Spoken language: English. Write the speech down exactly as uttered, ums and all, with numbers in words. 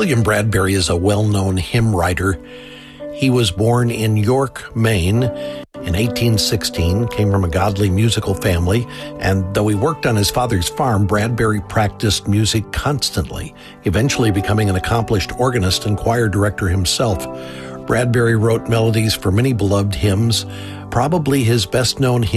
William Bradbury is a well-known hymn writer. He was born in York, Maine in eighteen sixteen, came from a godly musical family, and though he worked on his father's farm, Bradbury practiced music constantly, eventually becoming an accomplished organist and choir director himself. Bradbury wrote melodies for many beloved hymns. Probably his best-known hymn